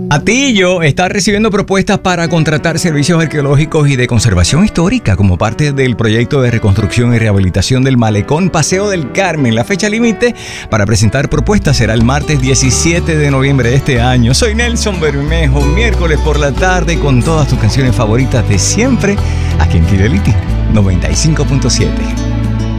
Atillo está recibiendo propuestas para contratar servicios arqueológicos y de conservación histórica como parte del proyecto de reconstrucción y rehabilitación del Malecón Paseo del Carmen. La fecha límite para presentar propuestas será el martes 17 de noviembre de este año. Soy Nelson Bermejo, miércoles por la tarde con todas tus canciones favoritas de siempre, aquí en Fidelity 95.7.